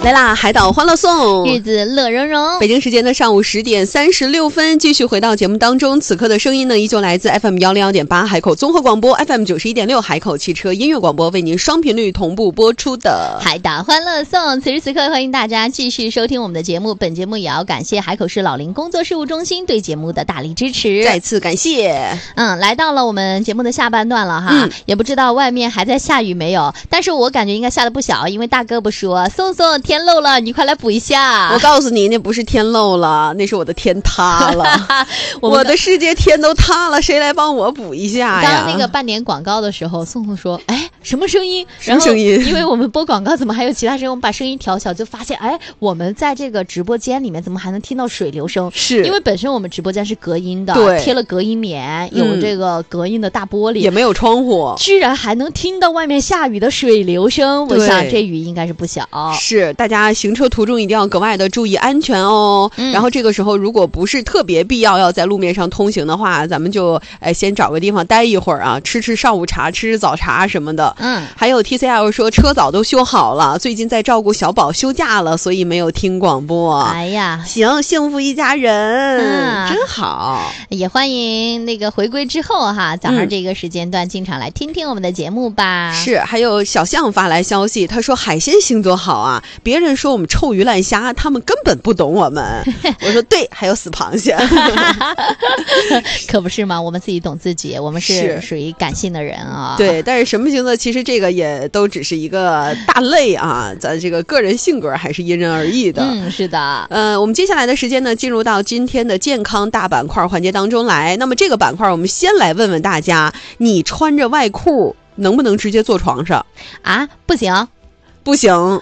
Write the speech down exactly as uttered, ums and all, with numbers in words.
来啦，海岛欢乐颂， 日子乐融融。 北京时间的上午十点三十六分，继续回到节目当中。此刻的声音呢，依旧来自 F M 幺零幺点八海口综合广播 ，F M 九十一点六海口汽车音乐广播，为您双频率同步播出的海岛欢乐颂。此时此刻，欢迎大家继续收听我们的节目。本节目也要感谢海口市老龄工作事务中心对节目的大力支持， 再次感谢。 嗯，来到了我们节目的下半段了哈， 嗯、 也不知道外面还在下雨没有，但是我感觉应该下的不小，因为大哥不说，宋宋天漏了，你快来补一下。 我告诉你，那不是天漏了，那是我的天塌了。我, 我的世界天都塌了，谁来帮我补一下呀？ 刚那个半点广告的时候，宋宋说：“哎，什么声音？ 什么声音？ 因为我们播广告，怎么还有其他声音？我们把声音调小，就发现，哎，我们在这个直播间里面怎么还能听到水流声？ 是因为本身我们直播间是隔音的， 对， 贴了隔音棉，有这个隔音的大玻璃， 也没有窗户， 居然还能听到外面下雨的水流声。我想这雨应该是不小。 是，大家行车途中一定要格外的注意安全哦。嗯、然后这个时候，如果不是特别必要要在路面上通行的话，咱们就哎先找个地方待一会儿啊，吃吃上午茶，吃吃早茶什么的。 嗯， 还有 T C L 说车早都修好了，最近在照顾小宝休假了，所以没有听广播。 哎呀， 行，幸福一家人， 嗯、 真好。 也欢迎那个回归之后哈，早上这个时间段经常来听听我们的节目吧。 嗯、是，还有小象发来消息，他说海鲜星座好啊，别人说我们臭鱼烂虾，他们根本不懂我们。我说对，还有死螃蟹。 可不是吗？我们自己懂自己，我们是属于感性的人啊。 对，但是什么星座其实这个也都只是一个大类啊，咱这个个人性格还是因人而异的。 嗯，是的。 呃，我们接下来的时间呢，进入到今天的健康大板块环节当中来。那么这个板块，我们先来问问大家，你穿着外裤能不能直接坐床上？ 啊，不行。 不行，